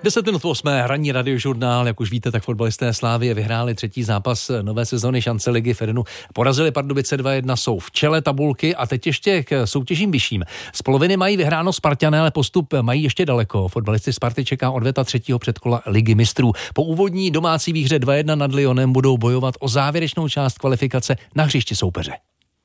10 minut 8. ranní radiožurnál, jak už víte, tak fotbalisté Slávie vyhráli třetí zápas nové sezony šance ligy v Edenu. Porazili Pardubice 2-1, jsou v čele tabulky a teď ještě k soutěžím vyšším. Z poloviny mají vyhráno Spartané, ale postup mají ještě daleko. Fotbalisty Sparty čeká odveta třetího předkola ligy mistrů. Po úvodní domácí výhře 2-1 nad Lyonem budou bojovat o závěrečnou část kvalifikace na hřišti soupeře.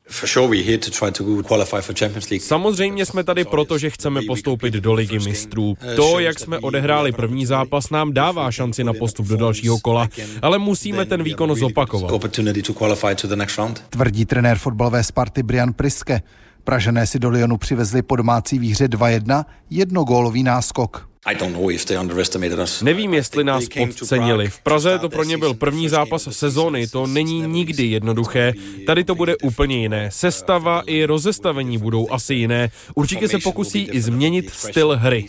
Samozřejmě jsme tady proto, že chceme postoupit do ligy mistrů. To, jak jsme odehráli první zápas, nám dává šanci na postup do dalšího kola, ale musíme ten výkon zopakovat. Tvrdí trenér fotbalové Sparty Brian Priske. Pražané si do Lyonu přivezli po domácí výhře 2-1 jednogólový náskok. Nevím, jestli nás podcenili. V Praze to pro ně byl první zápas sezóny, to není nikdy jednoduché. Tady to bude úplně jiné. Sestava i rozestavení budou asi jiné. Určitě se pokusí i změnit styl hry.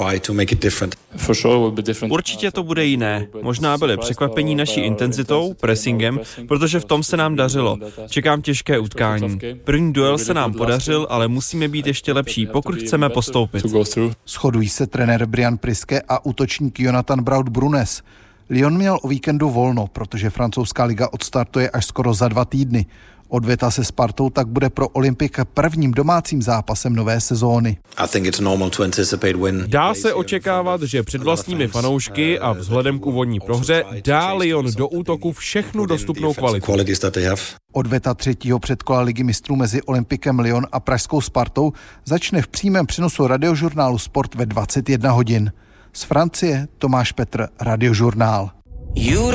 Určitě to bude jiné. Možná byli překvapení naší intenzitou, pressingem, protože v tom se nám dařilo. Čekám těžké utkání. První duel se nám podařil, ale musíme být ještě lepší, pokud chceme postoupit. Shodují se trenér Brian Priske a útočník Jonathan Braut-Brunes. Lyon měl o víkendu volno, protože francouzská liga odstartuje až skoro za 2 týdny. Odveta se Spartou tak bude pro Olympika prvním domácím zápasem nové sezóny. Dá se očekávat, že před vlastními fanoušky a vzhledem k úvodní prohře dá Lyon do útoku všechnu dostupnou kvalitu. Odveta třetího předkola ligy mistrů mezi Olympikem Lyon a pražskou Spartou začne v přímém přenosu radiožurnálu Sport ve 21 hodin. Z Francie Tomáš Petr, Radiožurnál.